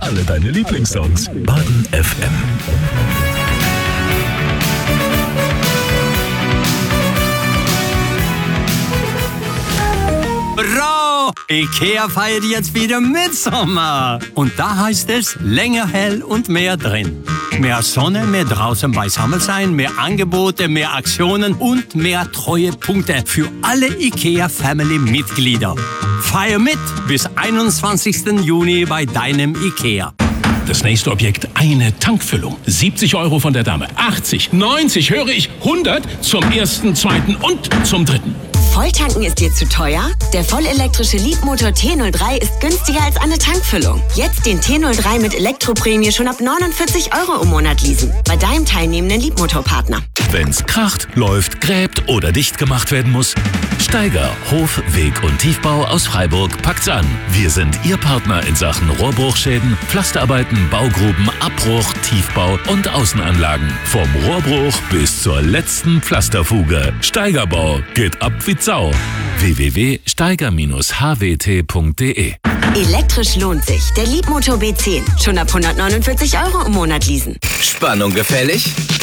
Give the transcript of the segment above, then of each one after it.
Alle deine Lieblingssongs. Baden FM. Bra! IKEA feiert jetzt wieder Mitsommer. Und da heißt es länger hell und mehr drin. Mehr Sonne, mehr draußen beisammen sein, mehr Angebote, mehr Aktionen und mehr Treuepunkte für alle IKEA-Family-Mitglieder. Feier mit bis 21. Juni bei deinem IKEA. Das nächste Objekt, eine Tankfüllung. 70 € von der Dame. 80, 90, höre ich, 100 zum 1., 2. und zum 3. Volltanken ist dir zu teuer? Der vollelektrische Leapmotor T03 ist günstiger als eine Tankfüllung. Jetzt den T03 mit Elektroprämie schon ab 49 € im Monat leasen. Bei deinem teilnehmenden Leapmotor-Partner. Wenn's kracht, läuft, gräbt oder dicht gemacht werden muss, Steiger, Hof, Weg und Tiefbau aus Freiburg packt's an. Wir sind Ihr Partner in Sachen Rohrbruchschäden, Pflasterarbeiten, Baugruben, Abbruch, Tiefbau und Außenanlagen. Vom Rohrbruch bis zur letzten Pflasterfuge. Steigerbau geht ab wie Sau. www.steiger-hwt.de. Elektrisch lohnt sich. Der Leapmotor B10. Schon ab 149 € im Monat leasen. Spannung gefällig?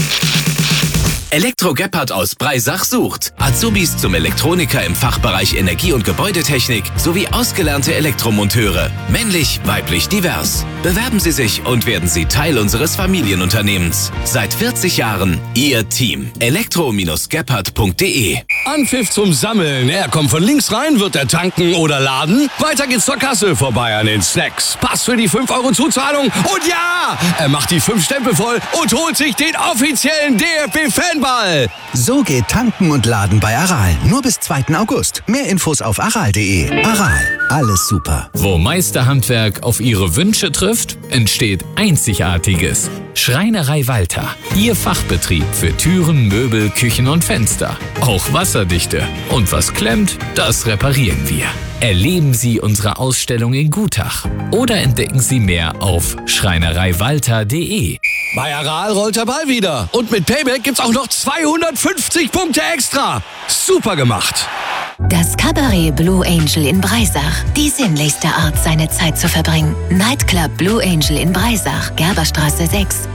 Elektro Gebhardt aus Breisach sucht Azubis zum Elektroniker im Fachbereich Energie- und Gebäudetechnik sowie ausgelernte Elektromonteure. Männlich, weiblich, divers. Bewerben Sie sich und werden Sie Teil unseres Familienunternehmens. Seit 40 Jahren Ihr Team. elektro-gebhardt.de. Anpfiff zum Sammeln. Er kommt von links rein, wird er tanken oder laden. Weiter geht's zur Kasse, vorbei an den Snacks. Pass für die 5 € Zuzahlung. Und ja, er macht die 5 Stempel voll und holt sich den offiziellen DFB-Fanball. So geht Tanken und Laden bei Aral. Nur bis 2. August. Mehr Infos auf aral.de. Aral, alles super. Wo Meisterhandwerk auf Ihre Wünsche trifft, entsteht Einzigartiges. Schreinerei Walter. Ihr Fachbetrieb für Türen, Möbel, Küchen und Fenster. Auch wasserdichte. Und was klemmt, das reparieren wir. Erleben Sie unsere Ausstellung in Gutach. Oder entdecken Sie mehr auf schreinereiwalter.de. Bei Aral rollt der Ball wieder. Und mit Payback gibt's auch noch 250 Punkte extra. Super gemacht. Das Cabaret Blue Angel in Breisach. Die sinnlichste Art, seine Zeit zu verbringen. Nightclub Blue Angel in Breisach. Gerberstraße 6.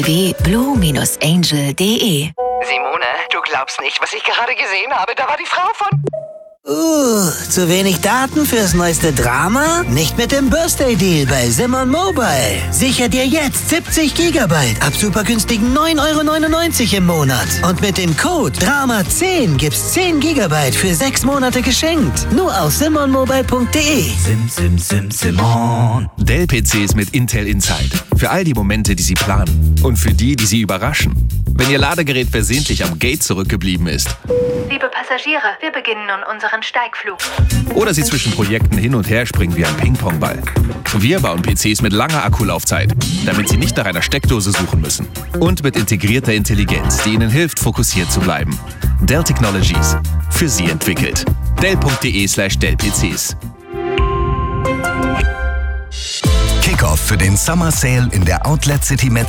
www.blue-angel.de. Simone, du glaubst nicht, was ich gerade gesehen habe. Da war die Frau von... Zu wenig Daten fürs neueste Drama? Nicht mit dem Birthday-Deal bei Simon Mobile. Sicher dir jetzt 70 GB ab super günstigen 9,99 € im Monat. Und mit dem Code DRAMA10 gibt's 10 GB für 6 Monate geschenkt. Nur auf simonmobile.de. Simon. Dell-PCs mit Intel Inside. Für all die Momente, die Sie planen. Und für die, die Sie überraschen. Wenn Ihr Ladegerät versehentlich am Gate zurückgeblieben ist. Liebe Passagiere, wir beginnen nun unseren Steigflug. Oder Sie zwischen Projekten hin und her springen wie ein Ping-Pong-Ball. Wir bauen PCs mit langer Akkulaufzeit, damit Sie nicht nach einer Steckdose suchen müssen. Und mit integrierter Intelligenz, die Ihnen hilft, fokussiert zu bleiben. Dell Technologies. Für Sie entwickelt. Dell.de/Dell-PCs. Kickoff für den Summer Sale in der Outlet City Metz